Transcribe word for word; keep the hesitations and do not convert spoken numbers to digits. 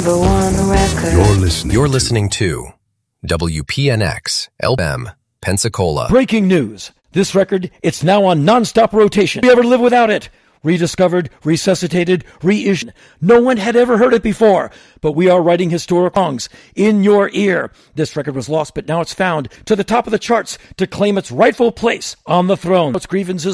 number one record. You're listening. You're listening to W P N X, L M, Pensacola. Breaking news. This record, it's now on non-stop rotation. We ever live without it? Rediscovered, resuscitated, reissued. No one had ever heard it before, but we are writing historic songs in your ear. This record was lost, but now it's found to the top of the charts to claim its rightful place on the throne. Its grievances